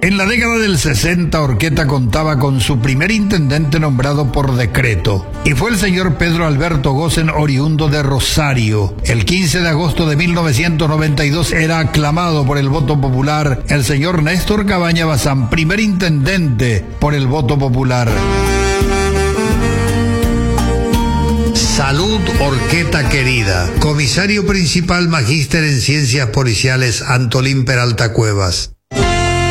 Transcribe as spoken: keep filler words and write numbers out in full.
En la década del sesenta, Horqueta contaba con su primer intendente nombrado por decreto, y fue el señor Pedro Alberto Gosen, oriundo de Rosario. El quince de agosto de mil novecientos noventa y dos era aclamado por el voto popular el señor Néstor Cabaña Bazán, primer intendente por el voto popular. Salud, Horqueta querida. Comisario principal magíster en ciencias policiales, Antolín Peralta Cuevas.